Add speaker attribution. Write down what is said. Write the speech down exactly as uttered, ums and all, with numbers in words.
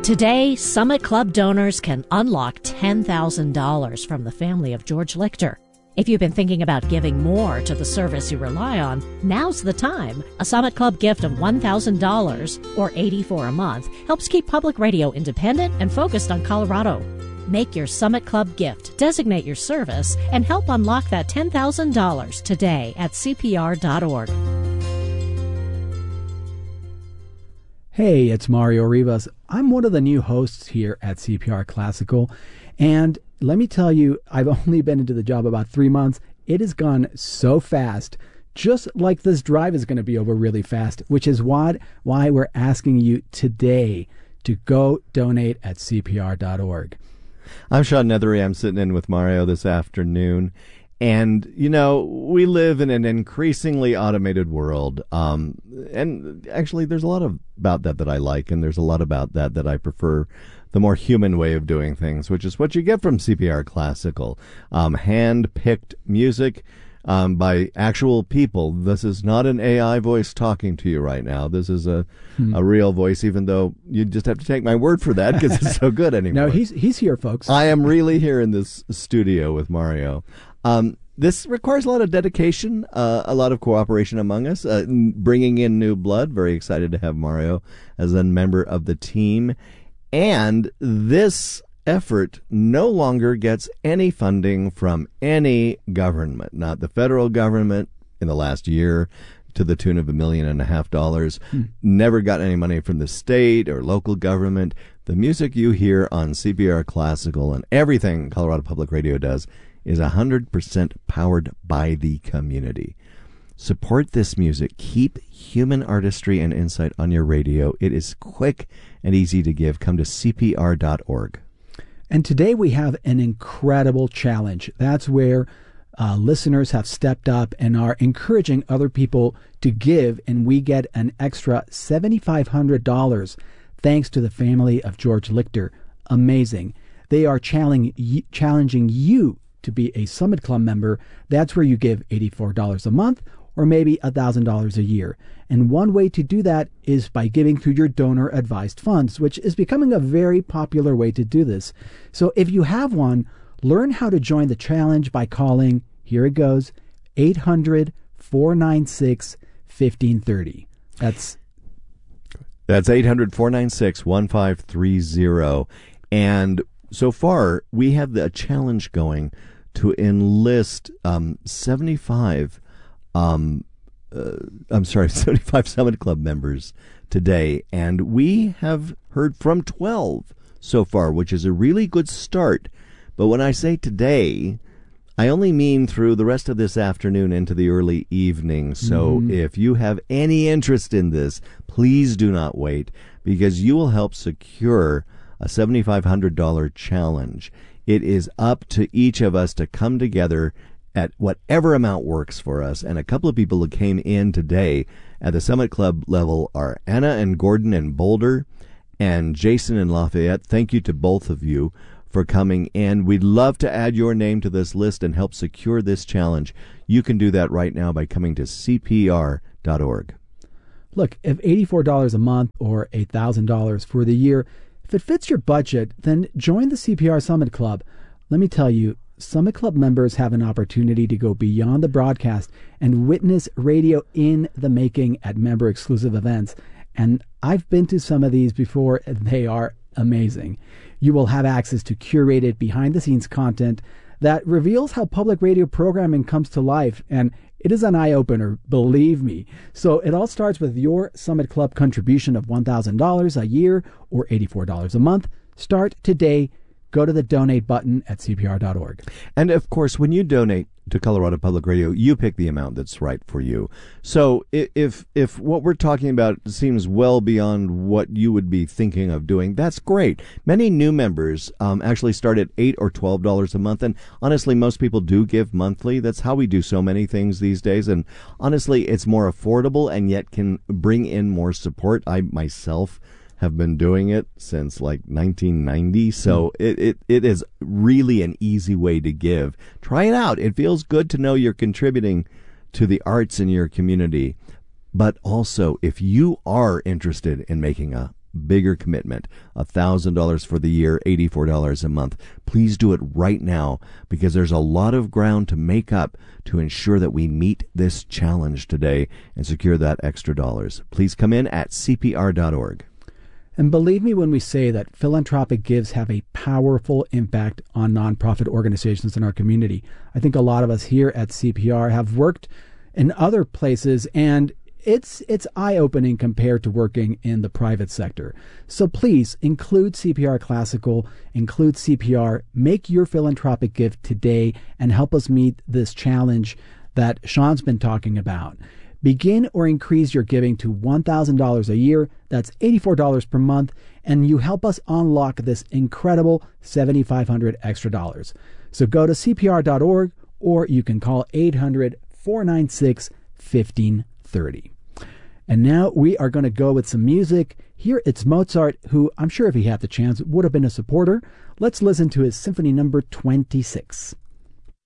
Speaker 1: Today, Summit Club donors can unlock ten thousand dollars from the family of George Lichter. If you've been thinking about giving more to the service you rely on, now's the time. A Summit Club gift of one thousand dollars, or eighty-four dollars a month, helps keep public radio independent and focused on Colorado. Make your Summit Club gift, designate your service, and help unlock that ten thousand dollars today at C P R dot org.
Speaker 2: Hey, it's Mario Rivas. I'm one of the new hosts here at C P R Classical, and let me tell you, I've only been into the job about three months. It has gone so fast, just like this drive is going to be over really fast, which is why, why we're asking you today to go donate at C P R dot org.
Speaker 3: I'm Sean Nethery. I'm sitting in with Mario this afternoon. And, you know, we live in an increasingly automated world. Um, and actually, there's a lot of, about that that I like, and there's a lot about that that I prefer the more human way of doing things, which is what you get from C P R Classical. Um, hand-picked music um, by actual people. This is not an A I voice talking to you right now. This is a, hmm. a real voice, even though you just have to take my word for that because it's so good anymore.
Speaker 2: No, he's, he's here, folks.
Speaker 3: I am really here in this studio with Mario. Um, this requires a lot of dedication, uh, a lot of cooperation among us, uh, bringing in new blood. Very excited to have Mario as a member of the team. And this effort no longer gets any funding from any government, not the federal government in the last year to the tune of a million and a half dollars. Hmm. Never got any money from the state or local government. The music you hear on C P R Classical and everything Colorado Public Radio does is one hundred percent powered by the community. Support this music. Keep human artistry and insight on your radio. It is quick and easy to give. Come to C P R dot org.
Speaker 2: And today we have an incredible challenge. That's where uh, listeners have stepped up and are encouraging other people to give, and we get an extra seven thousand five hundred dollars thanks to the family of George Lichter. Amazing. They are challenging challenging you to be a Summit Club member. That's where you give eighty-four dollars a month or maybe one thousand dollars a year. And one way to do that is by giving through your donor-advised funds, which is becoming a very popular way to do this. So if you have one, learn how to join the challenge by calling, here it goes, eight hundred, four nine six, one five three zero. That's
Speaker 3: That's eight hundred, four nine six, one five three zero. And so far, we have the challenge going to enlist um, seventy-five, um, uh, I'm sorry, seventy-five Summit Club members today, and we have heard from twelve so far, which is a really good start. But when I say today, I only mean through the rest of this afternoon into the early evening. So mm-hmm. if you have any interest in this, please do not wait, because you will help secure a seven thousand five hundred dollars challenge. It is up to each of us to come together at whatever amount works for us. And a couple of people who came in today at the Summit Club level are Anna and Gordon in Boulder and Jason in Lafayette. Thank you to both of you for coming in. We'd love to add your name to this list and help secure this challenge. You can do that right now by coming to C P R dot org.
Speaker 2: Look, if eighty-four dollars a month or one thousand dollars for the year, if it fits your budget, then join the C P R Summit Club. Let me tell you, Summit Club members have an opportunity to go beyond the broadcast and witness radio in the making at member-exclusive events. And I've been to some of these before, and they are amazing. You will have access to curated behind-the-scenes content that reveals how public radio programming comes to life, and it is an eye-opener, believe me. So it all starts with your Summit Club contribution of one thousand dollars a year or eighty-four dollars a month. Start today. Go to the donate button at C P R dot org.
Speaker 3: And, of course, when you donate to Colorado Public Radio, you pick the amount that's right for you. So if if what we're talking about seems well beyond what you would be thinking of doing, that's great. Many new members um, actually start at eight dollars or twelve dollars a month. And honestly, most people do give monthly. That's how we do so many things these days. And honestly, it's more affordable and yet can bring in more support. I myself have been doing it since like nineteen ninety, so mm. it, it, it is really an easy way to give. Try it out. It feels good to know you're contributing to the arts in your community. But also, if you are interested in making a bigger commitment, one thousand dollars for the year, eighty-four dollars a month. Please do it right now, because there's a lot of ground to make up to ensure that we meet this challenge today and secure that extra dollars. Please come in at C P R dot org.
Speaker 2: And believe me when we say that philanthropic gives have a powerful impact on nonprofit organizations in our community. I think a lot of us here at C P R have worked in other places, and it's it's eye-opening compared to working in the private sector. So please include C P R Classical, include C P R, make your philanthropic gift today, and help us meet this challenge that Sean's been talking about. Begin or increase your giving to one thousand dollars a year. That's eighty-four dollars per month, and you help us unlock this incredible seven thousand five hundred dollars extra dollars. So go to C P R dot org, or you can call eight hundred, four nine six, fifteen thirty. And now we are going to go with some music. Here it's Mozart, who I'm sure if he had the chance would have been a supporter. Let's listen to his Symphony Number twenty-six.